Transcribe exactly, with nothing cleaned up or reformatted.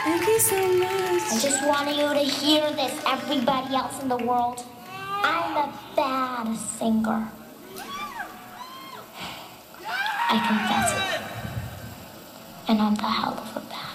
Thank you so much. I just want you to hear this, everybody else in the world. I'm a bad singer. I confess it. And I'm the hell of a bad